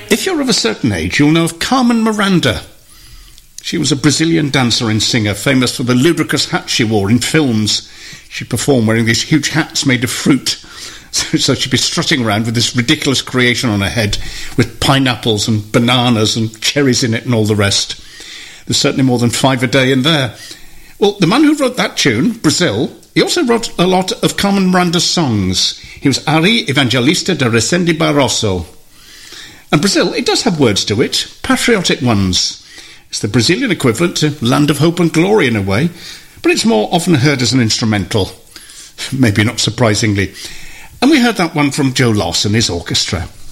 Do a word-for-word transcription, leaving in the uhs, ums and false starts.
If you're of a certain age, you'll know of Carmen Miranda. She was a Brazilian dancer and singer, famous for the ludicrous hats she wore in films. She'd perform wearing these huge hats made of fruit. So, so she'd be strutting around with this ridiculous creation on her head with pineapples and bananas and cherries in it and all the rest. There's certainly more than five a day in there. Well, the man who wrote that tune, Brazil, he also wrote a lot of Carmen Miranda's songs. He was Ari Evangelista de Resende Barroso. And Brazil, it does have words to it, patriotic ones. It's the Brazilian equivalent to Land of Hope and Glory in a way, but it's more often heard as an instrumental, maybe not surprisingly. And we heard that one from Joe Loss and his orchestra.